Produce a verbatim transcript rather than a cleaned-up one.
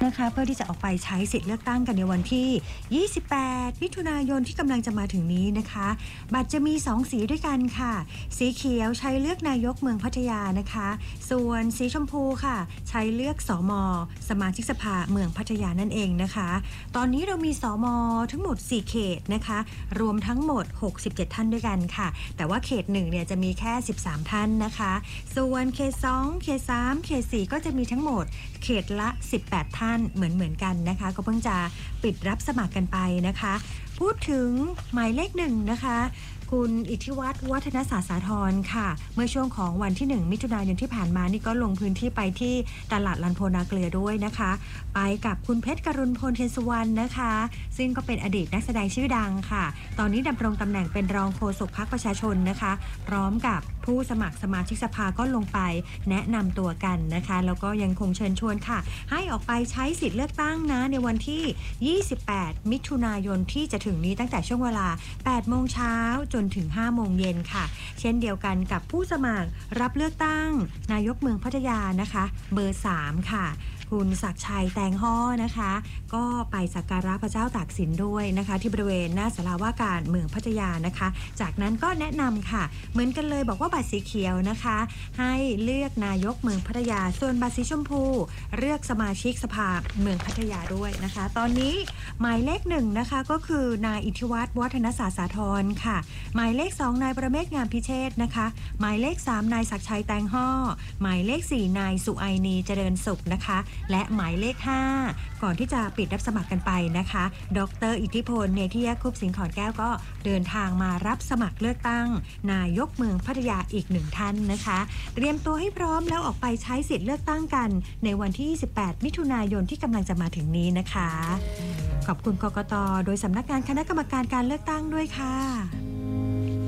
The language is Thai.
นะคะเพื่อที่จะออกไปใช้สิทธิ์เลือกตั้งกันในวันที่ยี่สิบแปดมิถุนายนที่กำลังจะมาถึงนี้นะคะบัตรจะมีสองสีด้วยกันค่ะสีเขียวใช้เลือกนายกเมืองพัทยานะคะส่วนสีชมพูค่ะใช้เลือกสม.สมาชิกสภาเมืองพัทยานั่นเองนะคะตอนนี้เรามีสม.ทั้งหมดสี่เขตนะคะรวมทั้งหมดหกสิบเจ็ดท่านด้วยกันค่ะแต่ว่าเขตหนึ่งเนี่ยจะมีแค่สิบสามท่านนะคะส่วนเขตสองเขตสามเขตสี่ก็จะมีทั้งหมดเขตละสิบแปดท่านเหมือนเหมือนกันนะคะก็เพิ่งจะปิดรับสมัครกันไปนะคะพูดถึงหมายเลขหนึ่งนะคะคุณอิทธิวัฒน์วัฒนศาสตร์สาธรค่ะเมื่อช่วงของวันที่หนึ่งมิถุนายนที่ผ่านมานี่ก็ลงพื้นที่ไปที่ตลาดลันโพนาเกลือด้วยนะคะไปกับคุณเพชรกรุณพลเทียนสุวรรณนะคะซึ่งก็เป็นอดีตนักแสดงชื่อดังค่ะตอนนี้ดำรงตำแหน่งเป็นรองโฆษกพรรคประชาชนนะคะพร้อมกับผู้สมัครสมาชิกสภาก็ลงไปแนะนำตัวกันนะคะแล้วก็ยังคงเชิญชวนค่ะให้ออกไปใช้สิทธิ์เลือกตั้งนะในวันที่ยี่สิบแปดมิถุนายนที่จะถึงนี้ตั้งแต่ช่วงเวลาแปดโมงเช้าจนถึงห้าโมงเย็นค่ะเช่นเดียวกันกับผู้สมัครรับเลือกตั้งนายกเมืองพัทยานะคะเบอร์สามค่ะคุณศักดิ์ชัยแตงฮ้อนะคะก็ไปสักการะพระเจ้าตากสินด้วยนะคะที่บริเวณหน้าศาลาว่าการเมืองพัทยานะคะจากนั้นก็แนะนำค่ะเหมือนกันเลยบอกว่าบัตรสีเขียวนะคะให้เลือกนายกเมืองพัทยาส่วนบัตรสีชมพูเลือกสมาชิกสภาเมืองพัทยาด้วยนะคะตอนนี้หมายเลขหนึ่งนะคะก็คือนายอิทธิวัฒน์วัฒนศาสตร์สาธรค่ะหมายเลขสองนายประเมศงามพิเชษนะคะหมายเลขสามนายศักดิ์ชัยแตงฮ้อหมายเลขสี่นายสุไอนีเจริญสุขนะคะและหมายเลขห้าก่อนที่จะปิดรับสมัครกันไปนะคะดร.อิทธิพลเนธิยคุปสิงห์ขอนแก้วก็เดินทางมารับสมัครเลือกตั้งนายกเมืองพัทยาอีกหนึ่งท่านนะคะเตรียมตัวให้พร้อมแล้วออกไปใช้สิทธิ์เลือกตั้งกันในวันที่ยี่สิบแปดมิถุนายนที่กำลังจะมาถึงนี้นะคะขอบคุณกกต.โดยสำนักงานคณะกรรมการการเลือกตั้งด้วยค่ะ